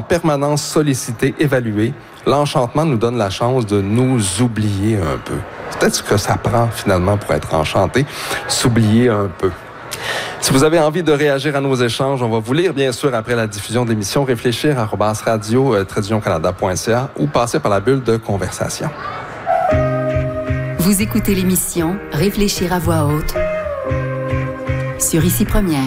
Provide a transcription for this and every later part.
permanence sollicités, évalués, l'enchantement nous donne la chance de nous oublier un peu. C'est peut-être ce que ça prend finalement pour être enchanté, s'oublier un peu. Si vous avez envie de réagir à nos échanges, on va vous lire bien sûr après la diffusion de l'émission réfléchir@radio-canada.ca ou passer par la bulle de conversation. Vous écoutez l'émission Réfléchir à voix haute sur Ici Première.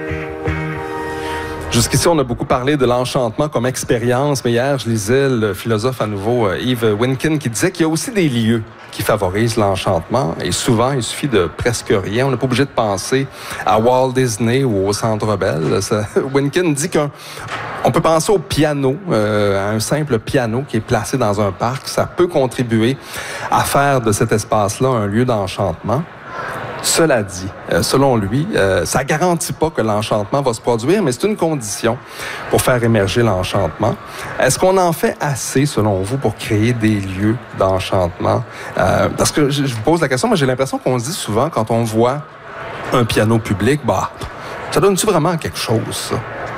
Jusqu'ici, on a beaucoup parlé de l'enchantement comme expérience, mais hier, je lisais le philosophe à nouveau, Yves Wynkin, qui disait qu'il y a aussi des lieux qui favorisent l'enchantement. Et souvent, il suffit de presque rien. On n'est pas obligé de penser à Walt Disney ou au Centre Bell. Wynkin dit qu'on peut penser au piano, à un simple piano qui est placé dans un parc. Ça peut contribuer à faire de cet espace-là un lieu d'enchantement. Cela dit, selon lui, ça garantit pas que l'enchantement va se produire, mais c'est une condition pour faire émerger l'enchantement. Est-ce qu'on en fait assez, selon vous, pour créer des lieux d'enchantement? Parce que je vous pose la question, moi j'ai l'impression qu'on se dit souvent, quand on voit un piano public, ça donne-tu vraiment quelque chose, ça?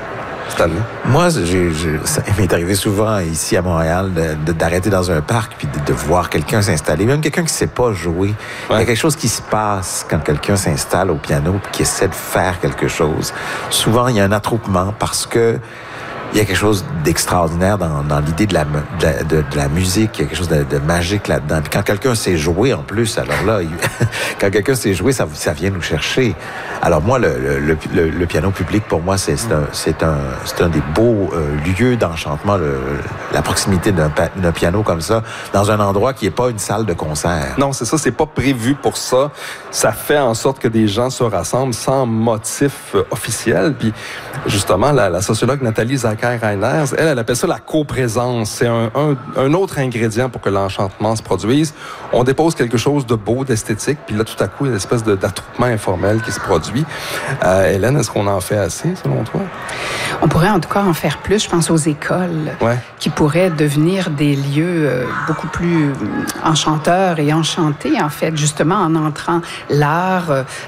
Moi, ça m'est arrivé souvent ici à Montréal d'arrêter dans un parc puis de voir quelqu'un s'installer, même quelqu'un qui ne sait pas jouer. Ouais. Il y a quelque chose qui se passe quand quelqu'un s'installe au piano et qui essaie de faire quelque chose. Souvent, il y a un attroupement parce que il y a quelque chose d'extraordinaire dans l'idée de la musique. Il y a quelque chose de magique là-dedans. Puis quand quelqu'un sait jouer, en plus, alors là, quand quelqu'un sait jouer, ça vient nous chercher. Alors moi, le piano public, pour moi, c'est un des beaux lieux d'enchantement, la proximité d'un piano comme ça, dans un endroit qui n'est pas une salle de concert. Non, c'est ça, c'est pas prévu pour ça. Ça fait en sorte que des gens se rassemblent sans motif officiel. Puis justement, la sociologue Nathalie Zacher-Reiners, elle appelle ça la coprésence. C'est un autre ingrédient pour que l'enchantement se produise. On dépose quelque chose de beau, d'esthétique, puis là, tout à coup, il y a une espèce d'attroupement informel qui se produit. Hélène, est-ce qu'on en fait assez, selon toi? On pourrait en tout cas en faire plus. Je pense aux écoles qui pourraient devenir des lieux beaucoup plus enchanteurs et enchantés, en fait, justement en entrant l'art.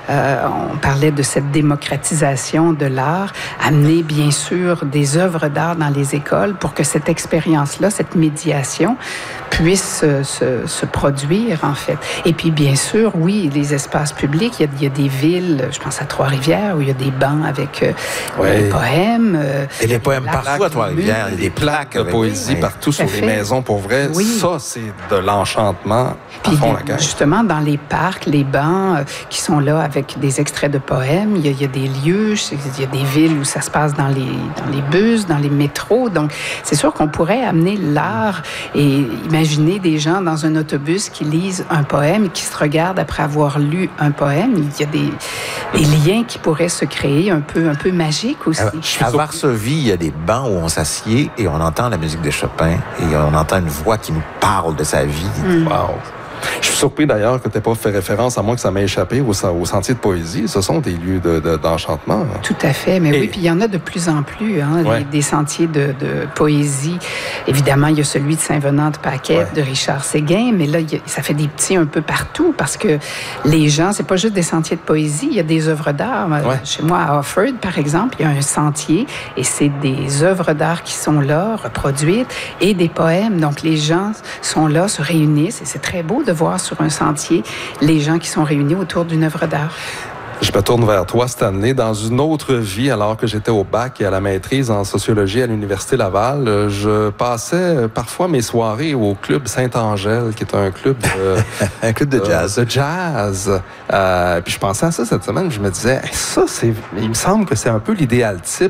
On parlait de cette démocratisation de l'art, amener bien sûr des œuvres d'art dans les écoles pour que cette expérience-là, cette médiation puisse se produire, en fait. Et puis, bien sûr, oui, les espaces publics, il y a des villes, je pense à Trois-Rivières, où il y a des bancs avec des poèmes. Et des poèmes partout à Trois-Rivières. Il y a des plaques de poésie partout sur les maisons, pour vrai. Oui. Ça, c'est de l'enchantement à fond la caisse. Justement, dans les parcs, les bancs qui sont là avec des extraits de poèmes, il y a des lieux, il y a des villes où ça se passe dans les bus, dans les métros. Donc, c'est sûr qu'on pourrait amener l'art et imaginer des gens dans un autobus qui lisent un poème et qui se regardent après avoir lu un poème. Il y a des liens qui pourraient se créer un peu magiques aussi. À Varsovie, il y a des bancs où on s'assied et on entend la musique de Chopin et on entend une voix qui nous parle de sa vie. Wow! Je suis surpris d'ailleurs que tu n'aies pas fait référence, à moins que ça m'ait échappé, au sentier de poésie. Ce sont des lieux d'enchantement. Tout à fait, mais oui, puis il y en a de plus en plus, des sentiers de poésie. Évidemment, il y a celui de Saint-Venant-de-Paquette, de Richard Séguin, mais là, ça fait des petits un peu partout, parce que les gens, c'est pas juste des sentiers de poésie, il y a des œuvres d'art. Chez moi, à Offord, par exemple, il y a un sentier, et c'est des œuvres d'art qui sont là, reproduites, et des poèmes. Donc, les gens sont là, se réunissent, et c'est très beau de voir sur un sentier les gens qui sont réunis autour d'une œuvre d'art. Je me tourne vers toi, Stanley. Dans une autre vie, alors que j'étais au bac et à la maîtrise en sociologie à l'Université Laval, je passais parfois mes soirées au Club Saint-Angèle, qui est un club... un club de jazz. De jazz. Puis je pensais à ça cette semaine, je me disais, il me semble que c'est un peu l'idéal type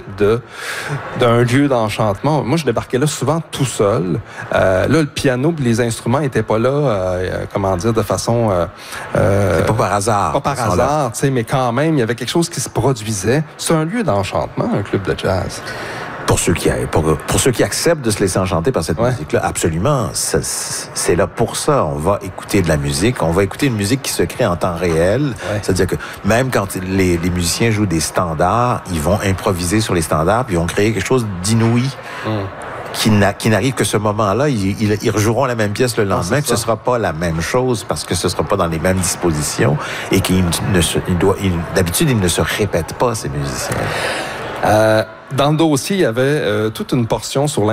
d'un lieu d'enchantement. Moi, je débarquais là souvent tout seul. Là, le piano et les instruments n'étaient pas là, de façon... c'est pas par hasard. Pas par hasard, tu sais, mais quand même, il y avait quelque chose qui se produisait. C'est un lieu d'enchantement, un club de jazz. Pour ceux qui acceptent de se laisser enchanter par cette musique-là, absolument, c'est là pour ça. On va écouter de la musique, on va écouter une musique qui se crée en temps réel. C'est-à-dire que même quand les musiciens jouent des standards, ils vont improviser sur les standards, puis ils vont créer quelque chose d'inouï. Qui n'arrive que ce moment-là, ils rejoueront la même pièce le lendemain, que ce ne sera pas la même chose parce que ce ne sera pas dans les mêmes dispositions et d'habitude, ils ne se répètent pas, ces musiciens. Dans le dossier, il y avait toute une portion sur